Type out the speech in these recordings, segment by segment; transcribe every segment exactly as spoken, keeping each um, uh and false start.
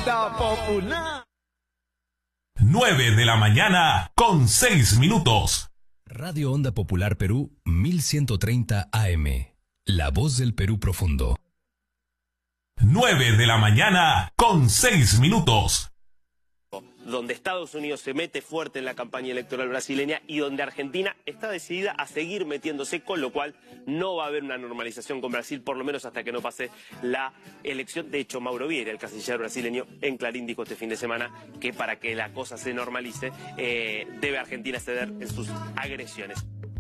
Onda Popular. nueve de la mañana con seis minutos. Radio Onda Popular Perú mil ciento treinta A M. La voz del Perú profundo. nueve de la mañana con seis minutos. Donde Estados Unidos se mete fuerte en la campaña electoral brasileña y donde Argentina está decidida a seguir metiéndose, con lo cual no va a haber una normalización con Brasil, por lo menos hasta que no pase la elección. De hecho, Mauro Vieira, el canciller brasileño, en Clarín dijo este fin de semana que para que la cosa se normalice, eh, debe Argentina ceder en sus agresiones.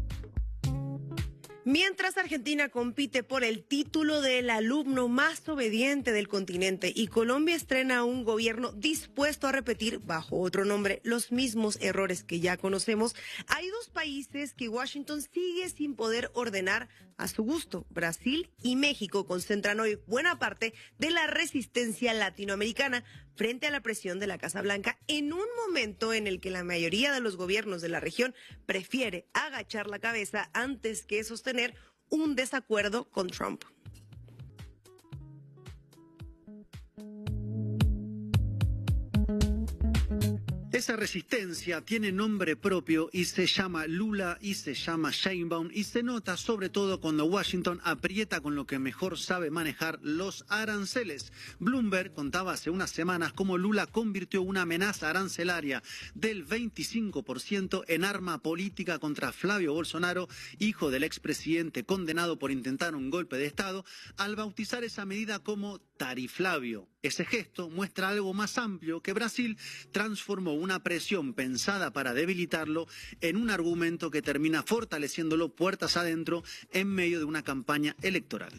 Mientras Argentina compite por el título del alumno más obediente del continente y Colombia estrena un gobierno dispuesto a repetir, bajo otro nombre, los mismos errores que ya conocemos, hay dos países que Washington sigue sin poder ordenar a su gusto. Brasil y México concentran hoy buena parte de la resistencia latinoamericana frente a la presión de la Casa Blanca en un momento en el que la mayoría de los gobiernos de la región prefiere agachar la cabeza antes que sostener un desacuerdo con Trump. Esa resistencia tiene nombre propio y se llama Lula y se llama Sheinbaum y se nota sobre todo cuando Washington aprieta con lo que mejor sabe manejar, los aranceles. Bloomberg contaba hace unas semanas cómo Lula convirtió una amenaza arancelaria del veinticinco por ciento en arma política contra Flavio Bolsonaro, hijo del expresidente condenado por intentar un golpe de Estado, al bautizar esa medida como Tariflavio. Ese gesto muestra algo más amplio, que Brasil transformó una presión pensada para debilitarlo en un argumento que termina fortaleciéndolo puertas adentro en medio de una campaña electoral.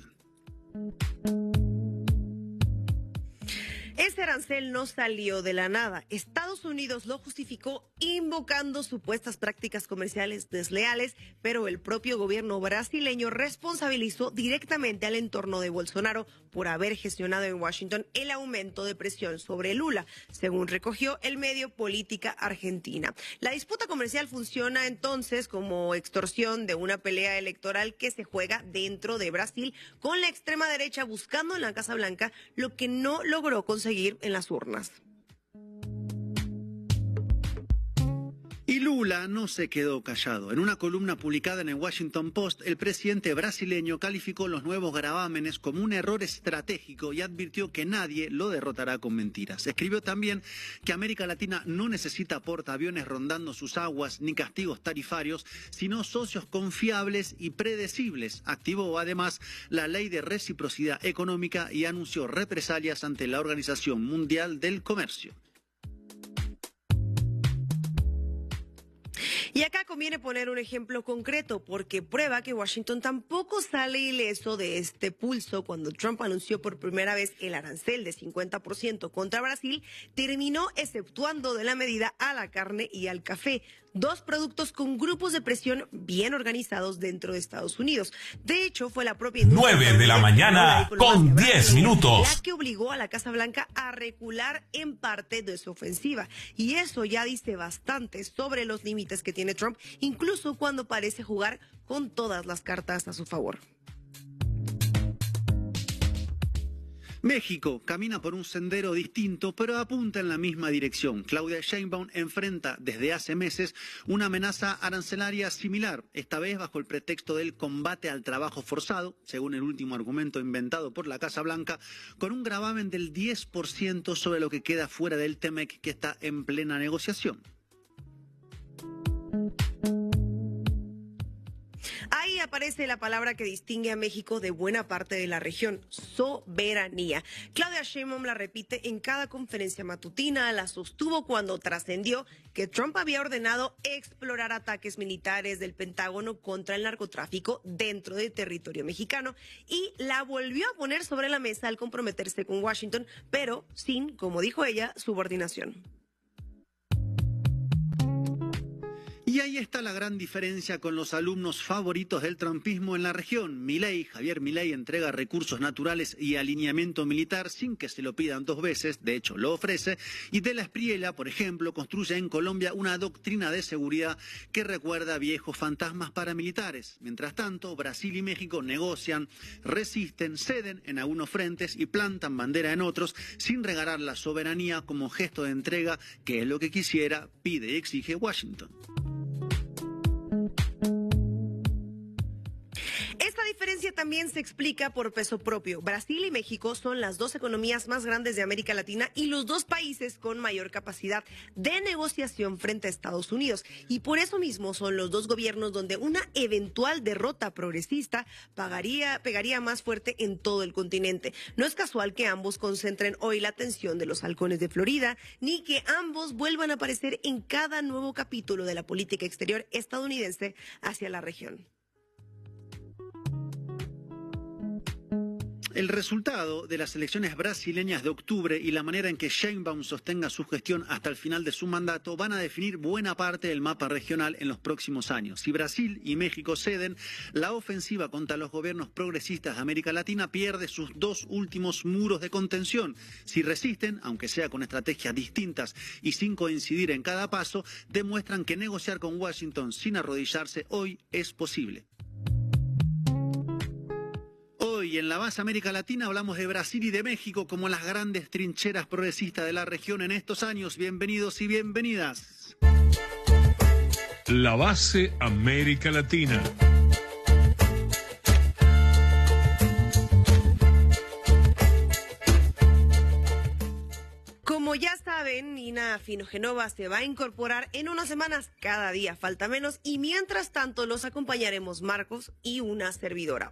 Ese arancel no salió de la nada. Estados Unidos lo justificó invocando supuestas prácticas comerciales desleales, pero el propio gobierno brasileño responsabilizó directamente al entorno de Bolsonaro por haber gestionado en Washington el aumento de presión sobre Lula, según recogió el medio Política Argentina. La disputa comercial funciona entonces como extorsión de una pelea electoral que se juega dentro de Brasil, con la extrema derecha buscando en la Casa Blanca lo que no logró conseguir seguir en las urnas. Y Lula no se quedó callado. En una columna publicada en el Washington Post, el presidente brasileño calificó los nuevos gravámenes como un error estratégico y advirtió que nadie lo derrotará con mentiras. Escribió también que América Latina no necesita portaaviones rondando sus aguas ni castigos tarifarios, sino socios confiables y predecibles. Activó además la ley de reciprocidad económica y anunció represalias ante la Organización Mundial del Comercio. Y acá conviene poner un ejemplo concreto, porque prueba que Washington tampoco sale ileso de este pulso. Cuando Trump anunció por primera vez el arancel de cincuenta por ciento contra Brasil, terminó exceptuando de la medida a la carne y al café, dos productos con grupos de presión bien organizados dentro de Estados Unidos. De hecho, fue la propia nueve de la mañana con diez minutos. La que obligó a la Casa Blanca a recular en parte de su ofensiva. Y eso ya dice bastante sobre los límites que tiene Trump, incluso cuando parece jugar con todas las cartas a su favor. México camina por un sendero distinto, pero apunta en la misma dirección. Claudia Sheinbaum enfrenta desde hace meses una amenaza arancelaria similar, esta vez bajo el pretexto del combate al trabajo forzado, según el último argumento inventado por la Casa Blanca, con un gravamen del diez por ciento sobre lo que queda fuera del T-M E C, que está en plena negociación. Ahí aparece la palabra que distingue a México de buena parte de la región: soberanía. Claudia Sheinbaum la repite en cada conferencia matutina, la sostuvo cuando trascendió que Trump había ordenado explorar ataques militares del Pentágono contra el narcotráfico dentro del territorio mexicano, y la volvió a poner sobre la mesa al comprometerse con Washington, pero sin, como dijo ella, subordinación. Y Y ahí está la gran diferencia con los alumnos favoritos del trumpismo en la región. Milei, Javier Milei, entrega recursos naturales y alineamiento militar sin que se lo pidan dos veces, de hecho lo ofrece, y De la Espriella, por ejemplo, construye en Colombia una doctrina de seguridad que recuerda viejos fantasmas paramilitares. Mientras tanto, Brasil y México negocian, resisten, ceden en algunos frentes y plantan bandera en otros, sin regalar la soberanía como gesto de entrega, que es lo que quisiera, pide y exige Washington. Esta diferencia también se explica por peso propio. Brasil y México son las dos economías más grandes de América Latina y los dos países con mayor capacidad de negociación frente a Estados Unidos. Y por eso mismo son los dos gobiernos donde una eventual derrota progresista pagaría, pegaría más fuerte en todo el continente. No es casual que ambos concentren hoy la atención de los halcones de Florida, ni que ambos vuelvan a aparecer en cada nuevo capítulo de la política exterior estadounidense hacia la región. El resultado de las elecciones brasileñas de octubre y la manera en que Sheinbaum sostenga su gestión hasta el final de su mandato van a definir buena parte del mapa regional en los próximos años. Si Brasil y México ceden, la ofensiva contra los gobiernos progresistas de América Latina pierde sus dos últimos muros de contención. Si resisten, aunque sea con estrategias distintas y sin coincidir en cada paso, demuestran que negociar con Washington sin arrodillarse hoy es posible. Hoy en La Base América Latina hablamos de Brasil y de México como las grandes trincheras progresistas de la región en estos años. Bienvenidos y bienvenidas. La Base América Latina. Como ya saben, Nina Finogenova se va a incorporar en unas semanas, cada día falta menos, y mientras tanto los acompañaremos Marcos y una servidora.